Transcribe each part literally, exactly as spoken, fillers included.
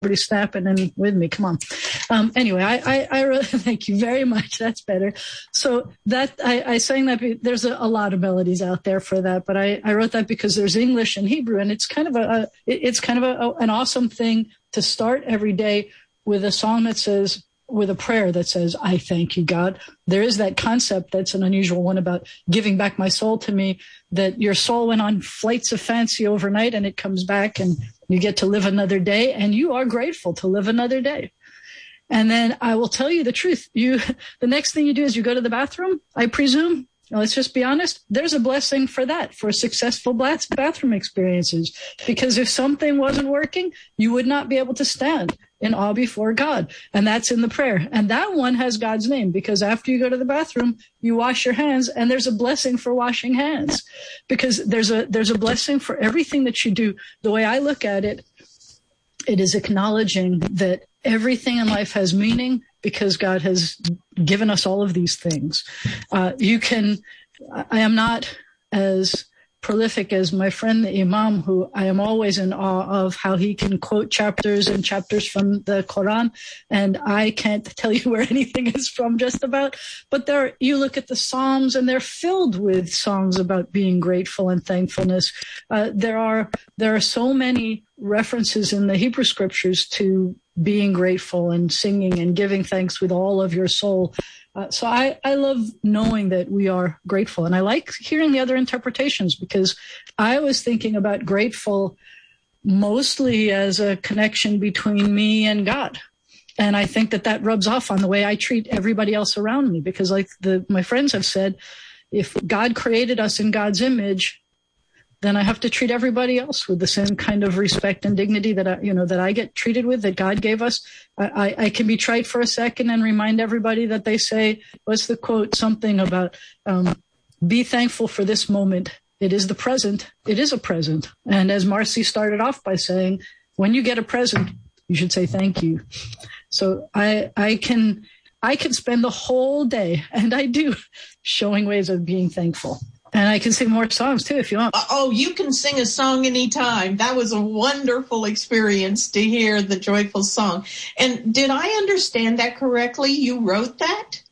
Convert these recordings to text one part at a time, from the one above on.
everybody's snapping in with me. Come on. Um, anyway, I, I, I really thank you very much. That's better. So that I, I sang that. There's a, a lot of melodies out there for that, but I, I wrote that because there's English and Hebrew, and it's kind of a, a it's kind of a, a, an awesome thing to start every day with a song that says, with a prayer that says, I thank you, God. There is that concept that's an unusual one about giving back my soul to me, that your soul went on flights of fancy overnight and it comes back and you get to live another day, and you are grateful to live another day. And then I will tell you the truth. You, the next thing you do is you go to the bathroom, I presume. Let's just be honest. There's a blessing for that, for successful bathroom experiences. Because if something wasn't working, you would not be able to stand in awe before God. And that's in the prayer. And that one has God's name, because after you go to the bathroom, you wash your hands, and there's a blessing for washing hands, because there's a, there's a blessing for everything that you do. The way I look at it, it is acknowledging that everything in life has meaning because God has given us all of these things. Uh, you can, I am not as prolific as my friend, the Imam, who I am always in awe of how he can quote chapters and chapters from the Quran. And I can't tell you where anything is from just about, but there, you look at the Psalms and they're filled with songs about being grateful and thankfulness. Uh, there are, there are so many references in the Hebrew scriptures to being grateful and singing and giving thanks with all of your soul. Uh, so I, I love knowing that we are grateful. And I like hearing the other interpretations, because I was thinking about grateful mostly as a connection between me and God. And I think that that rubs off on the way I treat everybody else around me, because like the, my friends have said, if God created us in God's image, then I have to treat everybody else with the same kind of respect and dignity that I, you know, that I get treated with, that God gave us. I, I, I can be trite for a second and remind everybody that they say, what's the quote? Something about, um, be thankful for this moment. It is the present. It is a present. And as Marcy started off by saying, when you get a present, you should say thank you. So I, I can, I can spend the whole day, and I do, showing ways of being thankful. And I can sing more songs, too, if you want. Oh, you can sing a song anytime. That was a wonderful experience to hear the joyful song. And did I understand that correctly? You wrote that?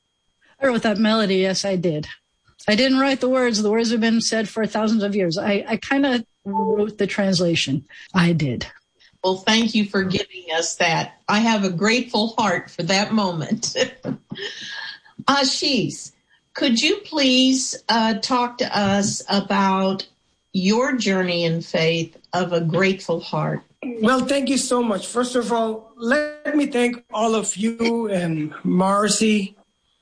I wrote that melody. Yes, I did. I didn't write the words. The words have been said for thousands of years. I, I kind of wrote the translation. I did. Well, thank you for giving us that. I have a grateful heart for that moment. Ashish, could you please uh, talk to us about your journey in faith of a grateful heart? Well, thank you so much. First of all, let me thank all of you and Marcy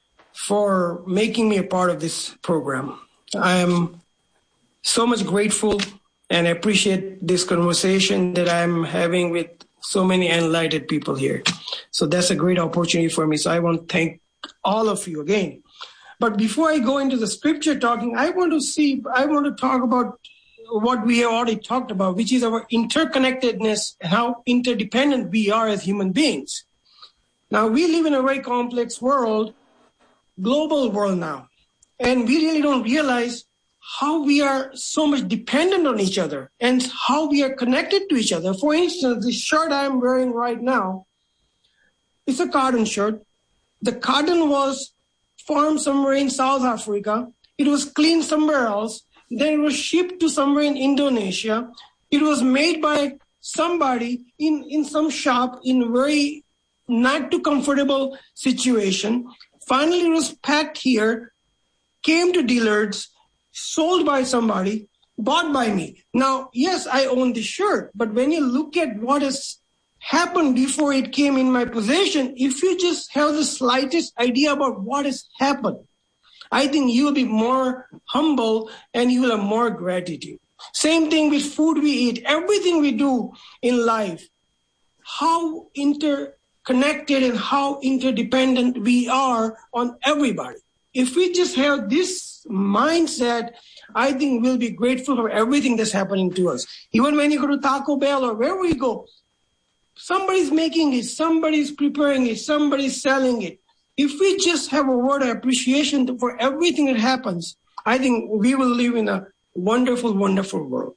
for making me a part of this program. I am so much grateful and I appreciate this conversation that I'm having with so many enlightened people here. So that's a great opportunity for me. So I want to thank all of you again. But before I go into the scripture talking, I want to see, I want to talk about what we have already talked about, which is our interconnectedness and how interdependent we are as human beings. Now, we live in a very complex world, global world now, and we really don't realize how we are so much dependent on each other and how we are connected to each other. For instance, the shirt I'm wearing right now, it's a cotton shirt. The cotton was farmed somewhere in South Africa. It was cleaned somewhere else. Then it was shipped to somewhere in Indonesia. It was made by somebody in, in some shop in a very not too comfortable situation. Finally, it was packed here, came to dealers, sold by somebody, bought by me. Now, yes, I own the shirt, but when you look at what has happened before it came in my possession, if you just have the slightest idea about what has happened, I think you will be more humble and you will have more gratitude. Same thing with food we eat, everything we do in life, how interconnected and how interdependent we are on everybody. If we just have this mindset, I think we'll be grateful for everything that's happening to us. Even when you go to Taco Bell or wherever we go, somebody's making it, somebody's preparing it, somebody's selling it. If we just have a word of appreciation for everything that happens, I think we will live in a wonderful, wonderful world.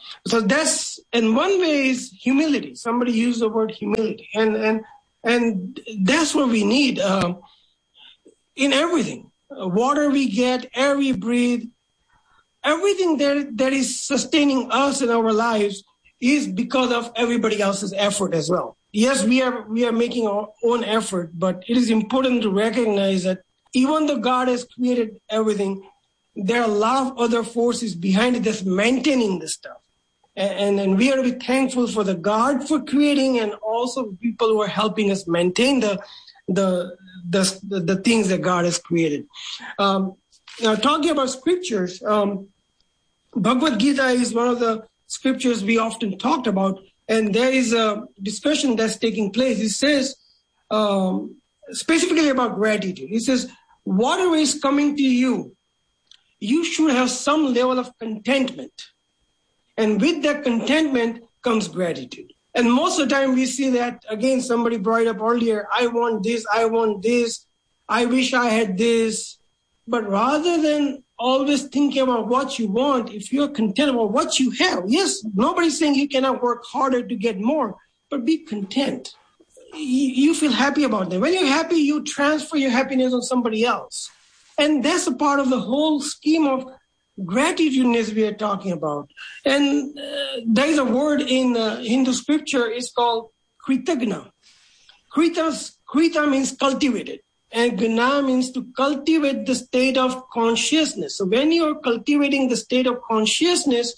so that's, in one way, is humility. Somebody used the word humility. And and and that's what we need uh, in everything. Uh, water we get, air we breathe, everything that, that is sustaining us in our lives is because of everybody else's effort as well. Yes, we are we are making our own effort, but it is important to recognize that even though God has created everything, there are a lot of other forces behind it that's maintaining this stuff. And, and we are to be thankful for the God for creating, and also people who are helping us maintain the the the, the, the things that God has created. Um, now, talking about scriptures, um, Bhagavad Gita is one of the scriptures we often talked about, and there is a discussion that's taking place. It says, um, specifically about gratitude, it says, whatever is coming to you, you should have some level of contentment. And with that contentment comes gratitude. And most of the time we see that, again, somebody brought it up earlier, I want this, I want this, I wish I had this. But rather than always thinking about what you want, if you're content about what you have, yes, nobody's saying you cannot work harder to get more, but be content. You, you feel happy about that. When you're happy, you transfer your happiness on somebody else. And that's a part of the whole scheme of gratitudeness we are talking about. And uh, there is a word in uh, Hindu scripture, it's called kritagna. Krita, krita means cultivated, and gna means to cultivate the state of consciousness. So when you are cultivating the state of consciousness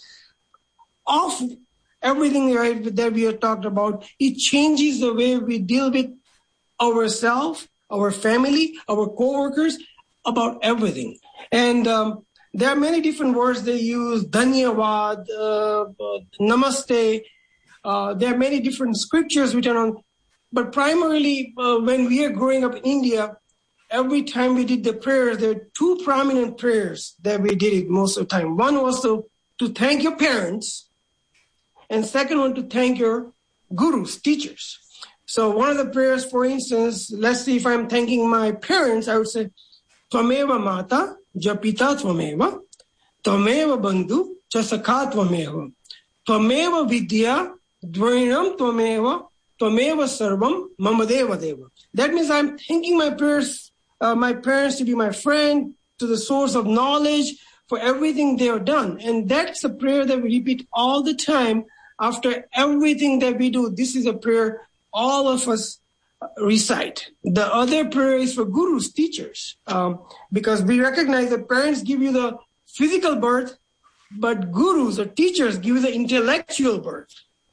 of everything right that we have talked about, it changes the way we deal with ourselves, our family, our coworkers, about everything. And um, there are many different words they use, dhanyavad, uh, uh, namaste. Uh, there are many different scriptures written on, but primarily uh, when we are growing up in India, every time we did the prayers, there are two prominent prayers that we did it most of the time. One was to, to thank your parents, and second one to thank your gurus, teachers. So one of the prayers, for instance, let's see, if I'm thanking my parents, I would say, Tvameva mata, japita tvameva, tvameva bandhu, chasakha tvameva, tvameva vidya, dvainam tvameva, tvameva sarvam, mamadeva deva. That means I'm thanking my parents, uh, my parents to be my friend, to the source of knowledge for everything they have done. And that's a prayer that we repeat all the time after everything that we do. This is a prayer all of us recite. The other prayer is for gurus, teachers, um, because we recognize that parents give you the physical birth, but gurus or teachers give you the intellectual birth.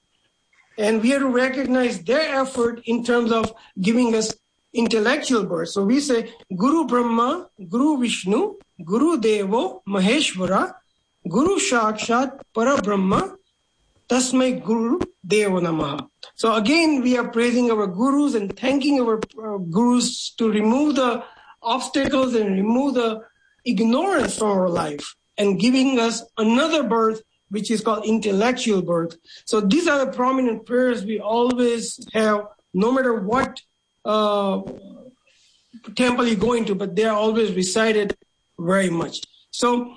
And we have to recognize their effort in terms of giving us intellectual birth. So we say, Guru Brahma, Guru Vishnu, Guru Devo, Maheshwara, Guru Shakshat, Para Brahma, Tasmai Guru Devo Namaha. So again, we are praising our gurus and thanking our uh, gurus to remove the obstacles and remove the ignorance from our life and giving us another birth, which is called intellectual birth. So these are the prominent prayers we always have, no matter what uh, temple you go into, but they are always recited very much. So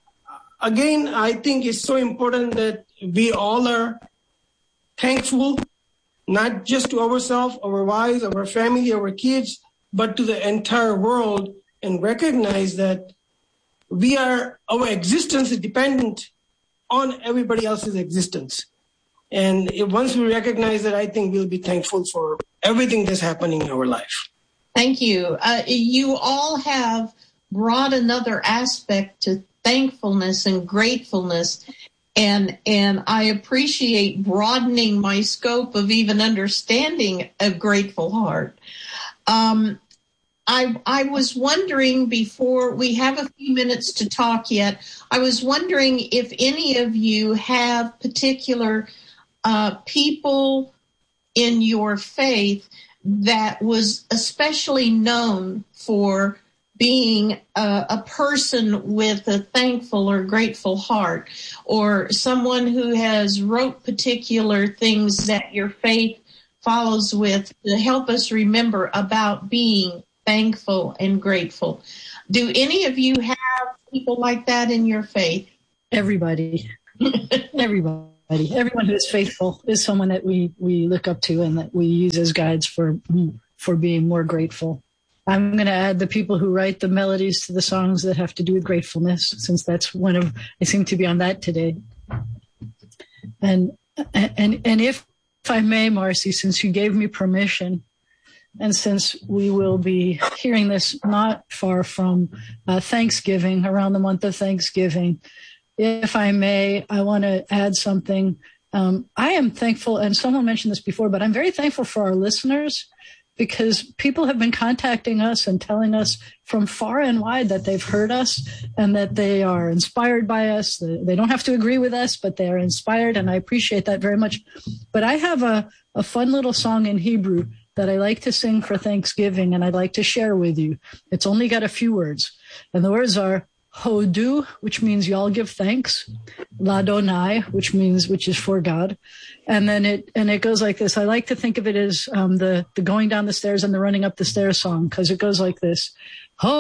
again, I think it's so important that we all are thankful, not just to ourselves, our wives, our family, our kids, but to the entire world, and recognize that we are, our existence is dependent on everybody else's existence. And if, once we recognize that, I think we'll be thankful for everything that's happening in our life. Thank you. Uh, you all have brought another aspect to thankfulness and gratefulness. And and I appreciate broadening my scope of even understanding a grateful heart. Um, I I was wondering, before we have a few minutes to talk yet, I was wondering if any of you have particular uh, people in your faith that was especially known for being a, a person with a thankful or grateful heart, or someone who has wrote particular things that your faith follows with to help us remember about being thankful and grateful. Do any of you have people like that in your faith? Everybody. Everybody. Everyone who is faithful is someone that we, we look up to and that we use as guides for for being more grateful. I'm going to add the people who write the melodies to the songs that have to do with gratefulness, since that's one of, I seem to be on that today. And and and if, if I may, Marcy, since you gave me permission, and since we will be hearing this not far from uh, Thanksgiving, around the month of Thanksgiving, if I may, I want to add something. Um, I am thankful, and someone mentioned this before, but I'm very thankful for our listeners, because people have been contacting us and telling us from far and wide that they've heard us and that they are inspired by us. They don't have to agree with us, but they are inspired, and I appreciate that very much. But I have a, a fun little song in Hebrew that I like to sing for Thanksgiving, and I'd like to share with you. It's only got a few words, and the words are Hodu, which means y'all give thanks, Ladonai, which means which is for God, and then it and it goes like this. I like to think of it as um, the the going down the stairs and the running up the stairs song, because it goes like this.